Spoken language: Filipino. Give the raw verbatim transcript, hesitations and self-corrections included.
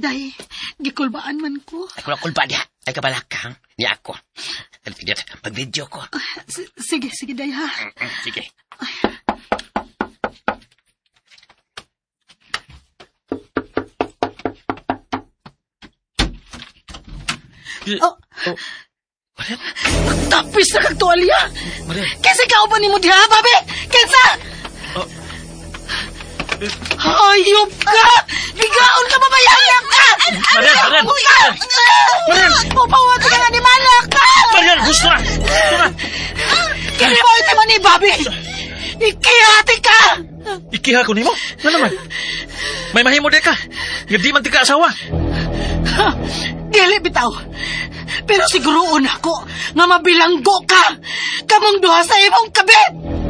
day. Gikulbaan man ko. Ay, kung kulba niya. Ay, kabalakang. Niya ako. Alipidot, mag-video ko. S- sige, sige, day, ha? Sige. Oh. Oh. Marian? Tapis na kag tuwalya. Marian? Kasi kao ba ni mo diha, babe? Kinsa? Oh. Hayop ka! Bigaon ka, babayayan ka! Marian, Marian! Marian! Pupawati ka nga ni Malak ka! Marian, gusto na! Gusto na! Kini mo ito man ni Bobby! Ikihati ka! Ikiha ko ni mo? Ano naman? May mahimo di ka. Nga di man ti ka asawa. Ha, dili bitaw. Pero siguroon ako nga mabilanggo ka. Kamong duha sa imong kabit!